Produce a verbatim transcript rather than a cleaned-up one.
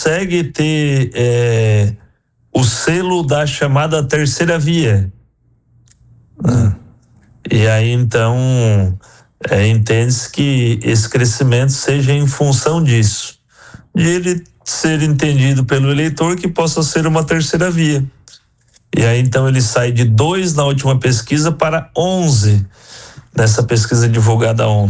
consegue ter é, o selo da chamada terceira via. Hum. E aí então é, entende-se que esse crescimento seja em função disso, de ele ser entendido pelo eleitor que possa ser uma terceira via. E aí então ele sai de dois na última pesquisa para onze nessa pesquisa divulgada ontem.